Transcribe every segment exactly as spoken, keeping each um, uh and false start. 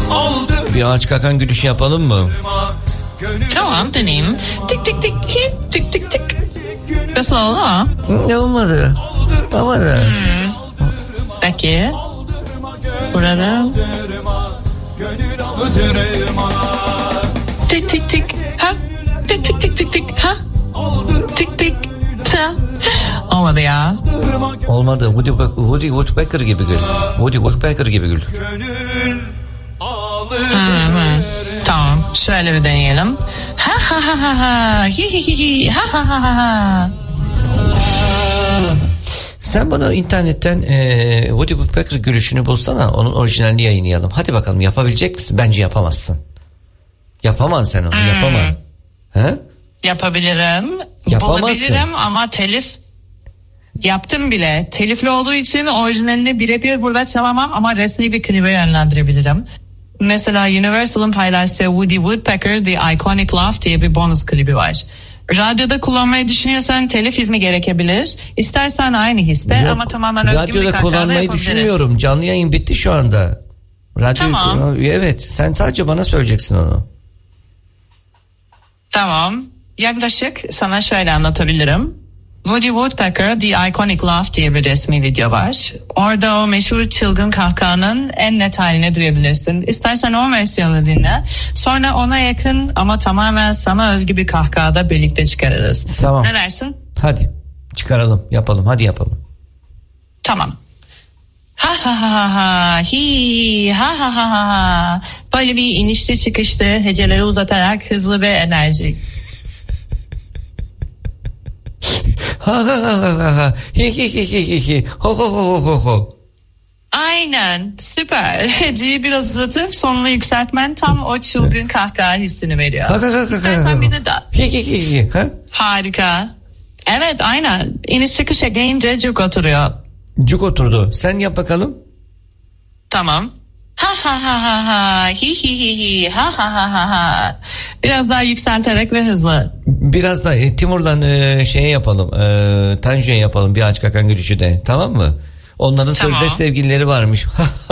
Bir ağaç kakan gülüşü yapalım mı? Tamam, deneyeyim. Tik tik tik tik tik tik. Nasıl oldu? Ne olmadı? Olmadı. Hmm. Peki. Burada. Tik tik tik. Ha? Tik tik tik tik tik. Ha? Tik tik. Ha? Olmadı ya. Olmadı. Woody, Woody Woodpecker gibi gül. Woody Woodpecker gibi gül. Hı hı. Tamam. Şöyle bir deneyelim. Ha ha ha ha ha. Hi hi hi hi. Ha ha ha ha. Sen bana internetten e, Woody Woodpecker gülüşünü bulsana. Onun orijinalini yayınlayalım. Hadi bakalım, yapabilecek misin? Bence yapamazsın. Yapamam sen onu. Hmm. Yapamam. He? Yapabilirim. Yapamazsın. Bulabilirim ama telif. Yaptım bile. Telifli olduğu için orijinalini birebir burada çalamam ama resmi bir klibe yönlendirebilirim. Mesela Universal'ın paylaştığı Woody Woodpecker The Iconic Laugh diye bir bonus klibi var. Radyoda kullanmayı düşünüyorsan telif izni gerekebilir. İstersen aynı histe. Yok, ama tamamen özgün bir radyoda kullanmayı düşünmüyorum. Canlı yayın bitti şu anda. Radyo, tamam. Evet, sen sadece bana söyleyeceksin onu. Tamam. Yaklaşık sana şöyle anlatabilirim. Woody Woodpecker The Iconic Laugh diye bir resmi video var. Orada o meşhur çılgın kahkahanın en net haline duyabilirsin. İstersen o versiyonu dinle. Sonra ona yakın ama tamamen sana özgü bir kahkahada birlikte çıkarırız. Tamam. Ne dersin? Hadi çıkaralım, yapalım, hadi yapalım. Tamam. Ha ha ha ha ha hi ha ha ha ha. Böyle bir inişli çıkışlı heceleri uzatarak hızlı ve enerjik. Ha ha ha ha ha hi hi hi hi hi ho ho ho ho ho. Aynen, süper. Heceyi biraz uzatıp sonunu yükseltmen tam o çılgın kahkaha hissini veriyor. Ha, ha, ha, İstersen bir de daha. Hi hi hi hi. Ha? Harika. Evet, aynen. İniş çıkış ekleyince cuk oturuyor. Cuk oturdu. Sen yap bakalım. Tamam. Ha ha ha ha ha hi hi hi hi ha ha ha ha ha. Biraz daha yükselterek ve hızlı. Biraz da e, Timur'la e, şeye yapalım. E, Tanju'ya yapalım bir ağaç kakan gülüşü de. Tamam mı? Onların tamam. Sözde sevgilileri varmış.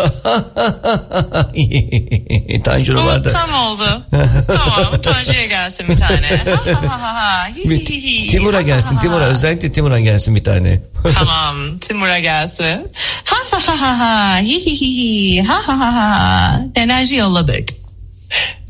Tanju'nun vardı. Tam oldu. Tamam, Tanju'ya gelsin bir tane. Timur'a gelsin. Timur'a, özellikle Timur'a gelsin bir tane. Tamam, Timur'a gelsin. Enerji yolladık.